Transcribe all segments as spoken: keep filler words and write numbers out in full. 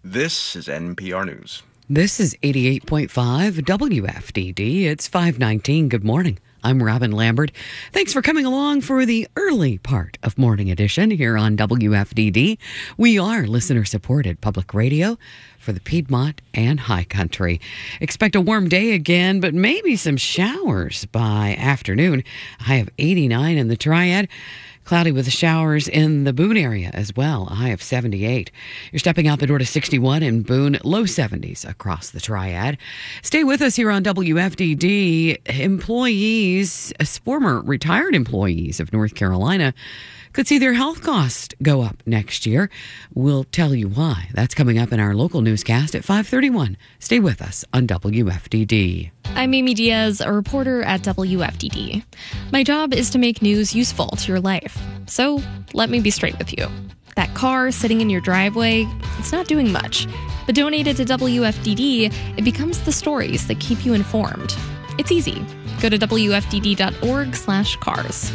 This is N P R News. This is eighty-eight point five W F D D. It's five nineteen. Good morning. I'm Robin Lambert. Thanks for coming along for the early part of Morning Edition here on W F D D. We are listener-supported public radio for the Piedmont and High Country. Expect a warm day again, but maybe some showers by afternoon. High of eighty-nine in the Triad. Cloudy with showers in the Boone area as well, a high of seventy-eight. You're stepping out the door to sixty-one in Boone, low seventies across the Triad. Stay with us here on W F D D. Employees, former retired employees of North Carolina, could see their health costs go up next year. We'll tell you why. That's coming up in our local newscast at five thirty-one. Stay with us on W F D D. I'm Amy Diaz, a reporter at W F D D. My job is to make news useful to your life. So let me be straight with you. That car sitting in your driveway, it's not doing much. But donate it to W F D D, it becomes the stories that keep you informed. It's easy. Go to W F D D dot org slash cars.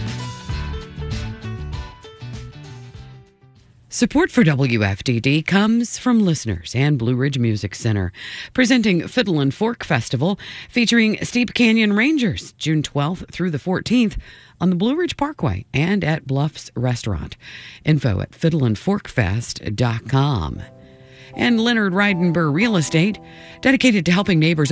Support for W F D D comes from listeners and Blue Ridge Music Center, presenting Fiddle and Fork Festival featuring Steep Canyon Rangers, June twelfth through the fourteenth on the Blue Ridge Parkway and at Bluffs Restaurant. Info at fiddle and fork fest dot com. And Leonard Reidenberg Real Estate, dedicated to helping neighbors